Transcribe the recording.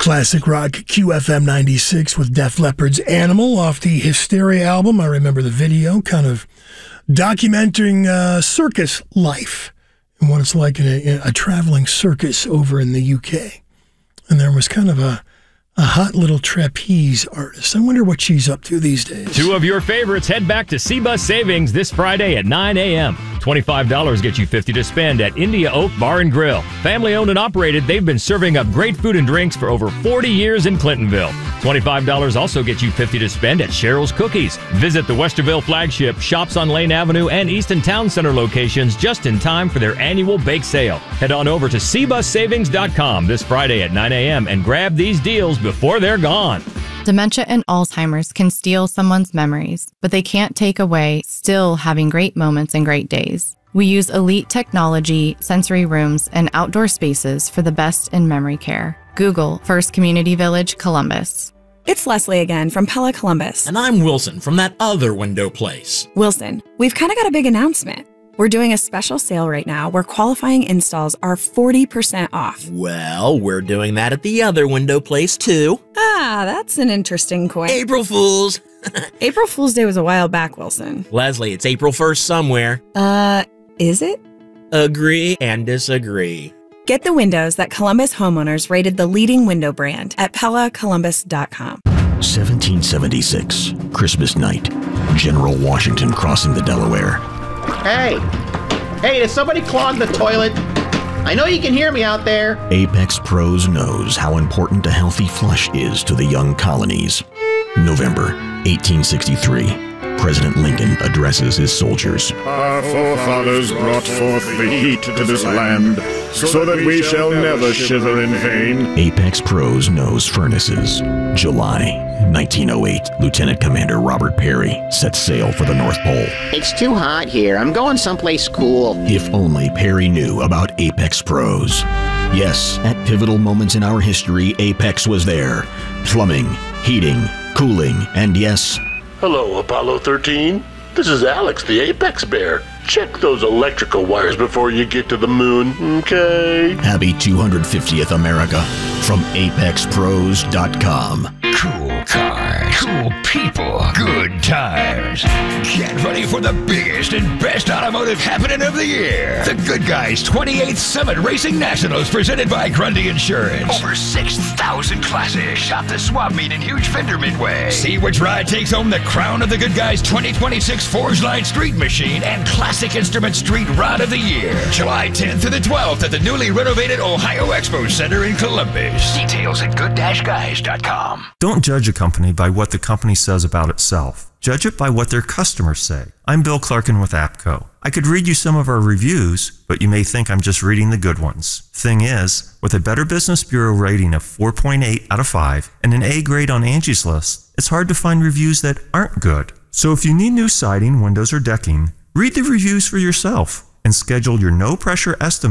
Classic rock QFM 96 with Def Leppard's Animal off the Hysteria album. I remember the video, kind of documenting circus life and what it's like in a traveling circus over in the UK. And there was kind of a hot little trapeze artist. I wonder what she's up to these days. Two of your favorites head back to C-Bus Savings this Friday at 9 a.m. $25 gets you $50 to spend at India Oak Bar and Grill. Family owned and operated, they've been serving up great food and drinks for over 40 years in Clintonville. $25 also gets you $50 to spend at Cheryl's Cookies. Visit the Westerville flagship, shops on Lane Avenue, and Easton Town Center locations just in time for their annual bake sale. Head on over to cbussavings.com this Friday at 9 a.m. and grab these deals before they're gone. Dementia and Alzheimer's can steal someone's memories, but they can't take away still having great moments and great days. We use elite technology, sensory rooms, and outdoor spaces for the best in memory care. Google First Community Village, Columbus. It's Leslie again from Pella Columbus. And I'm Wilson from that other window place. Wilson, we've kind of got a big announcement. We're doing a special sale right now where qualifying installs are 40% off. Well, we're doing that at the other window place too. Ah, that's an interesting coin. April Fools! April Fool's Day was a while back, Wilson. Leslie, it's April 1st somewhere. Is it? Agree and disagree. Get the windows that Columbus homeowners rated the leading window brand at PellaColumbus.com. 1776, Christmas night. General Washington crossing the Delaware. Hey, did somebody clog the toilet? I know you can hear me out there. Apex Pros knows how important a healthy flush is to the young colonies. November 1863. President Lincoln addresses his soldiers. Our forefathers brought forth the heat to this land, so that we shall never shiver in vain. Apex Pros knows furnaces. July 1908, Lieutenant Commander Robert Peary sets sail for the North Pole. It's too hot here. I'm going someplace cool. If only Peary knew about Apex Pros. Yes, at pivotal moments in our history, Apex was there. Plumbing, heating, cooling, and yes... Hello, Apollo 13. This is Alex, the Apex Bear. Check those electrical wires before you get to the moon, okay? Happy 250th America from ApexPros.com. Cool cars, cool people, good times. Get ready for the biggest and best automotive happening of the year. The Good Guys 28th Summit Racing Nationals presented by Grundy Insurance. Over 6,000 classes. Shop the swap meet in Huge Fender Midway. See which ride takes home the crown of the Good Guys 2026 Forge Line Street Machine and Classic Instrument Street Rod of the Year. July 10th to the 12th at the newly renovated Ohio Expo Center in Columbus. Details at good-guys.com. Don't judge a company by what the company says about itself. Judge it by what their customers say. I'm Bill Clarkin with APCO. I could read you some of our reviews, but you may think I'm just reading the good ones. Thing is, with a Better Business Bureau rating of 4.8 out of 5 and an A grade on Angie's List, it's hard to find reviews that aren't good. So if you need new siding, windows, or decking, read the reviews for yourself and schedule your no-pressure estimate